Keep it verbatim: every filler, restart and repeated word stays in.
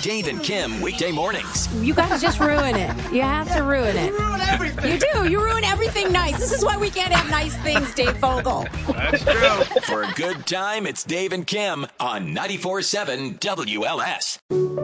Dave and Kim, weekday mornings. You guys just ruin it. You have to ruin it. You ruin everything. You do. You ruin everything nice. This is why we can't have nice things, Dave Fogel. That's true. For a good time, it's Dave and Kim on ninety-four point seven W L S.